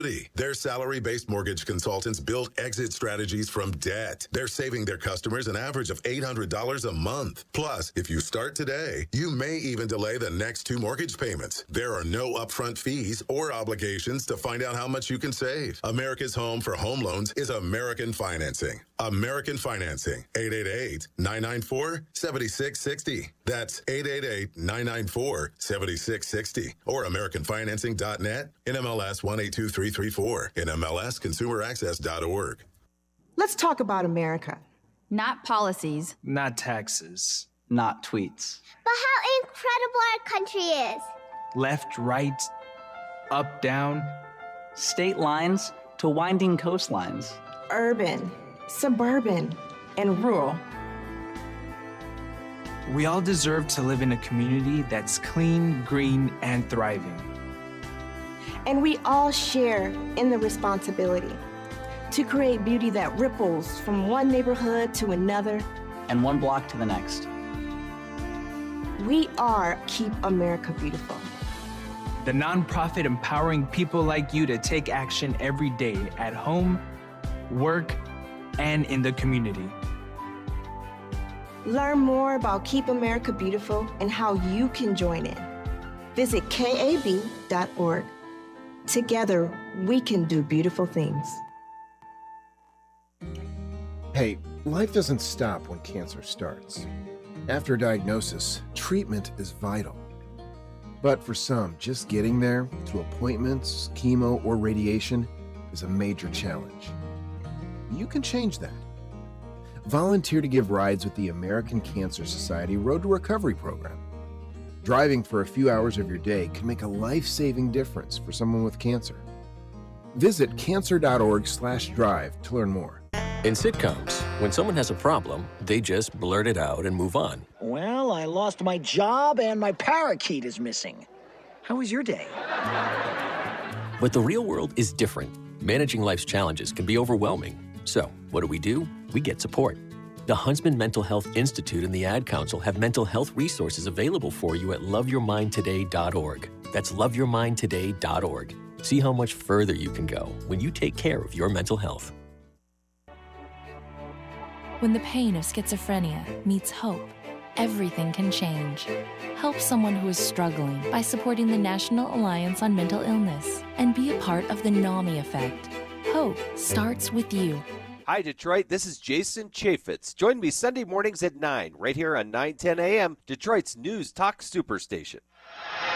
Their salary-based mortgage consultants build exit strategies from debt. They're saving their customers an average of $800 a month. Plus, if you start today, you may even delay the next 2 mortgage payments. There are no upfront fees or obligations to find out how much you can save. America's home for home loans is American Financing. American Financing, 888-994-7660. That's 888-994-7660. Or AmericanFinancing.net, NMLS 182334, NMLSConsumerAccess.org. Let's talk about America. Not policies. Not taxes. Not tweets. But how incredible our country is. Left, right, up, down. State lines to winding coastlines. Urban, suburban, and rural. We all deserve to live in a community that's clean, green, and thriving. And we all share in the responsibility to create beauty that ripples from one neighborhood to another and one block to the next. We are Keep America Beautiful, the nonprofit empowering people like you to take action every day at home, work, and in the community. Learn more about Keep America Beautiful and how you can join in. Visit KAB.org. Together, we can do beautiful things. Hey, life doesn't stop when cancer starts. After diagnosis, treatment is vital. But for some, just getting there, to appointments, chemo, or radiation, is a major challenge. You can change that. Volunteer to give rides with the American Cancer Society Road to Recovery program. Driving for a few hours of your day can make a life-saving difference for someone with cancer. Visit cancer.org/drive to learn more. In sitcoms, when someone has a problem, they just blurt it out and move on. Well, I lost my job and my parakeet is missing. How was your day? But the real world is different. Managing life's challenges can be overwhelming. So, what do? We get support. The Huntsman Mental Health Institute and the Ad Council have mental health resources available for you at loveyourmindtoday.org. That's loveyourmindtoday.org. See how much further you can go when you take care of your mental health. When the pain of schizophrenia meets hope, everything can change. Help someone who is struggling by supporting the National Alliance on Mental Illness and be a part of the NAMI effect. Hope starts with you. Hi, Detroit. This is Jason Chaffetz. Join me Sunday mornings at 9, right here on 910 a.m., Detroit's News Talk Superstation.